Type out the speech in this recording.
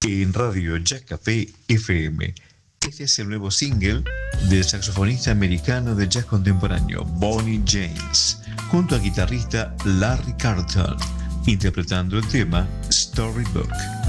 en Radio Jazz Café FM. Este es el nuevo single del saxofonista americano de jazz contemporáneo Bonnie James, junto al guitarrista Larry Carlton, interpretando el tema Storybook.